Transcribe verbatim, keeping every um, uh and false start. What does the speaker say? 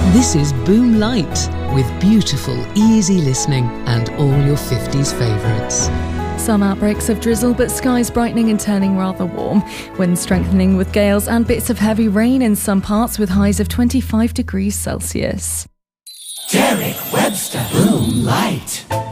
This is Boom Light, with beautiful, easy listening and all your fifties favourites. Some outbreaks of drizzle, but skies brightening and turning rather warm. Winds strengthening with gales and bits of heavy rain in some parts with highs of twenty-five degrees Celsius. Derek Webster, Boom Light.